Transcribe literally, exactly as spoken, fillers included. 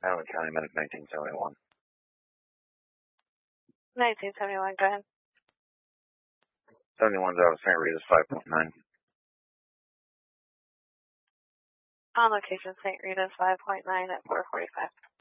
Allen County Medic nineteen seventy-one. nineteen seventy-one, go ahead. seventy-one's out of Saint Rita's five point nine. On location, Saint Rita's five point nine at four forty-five.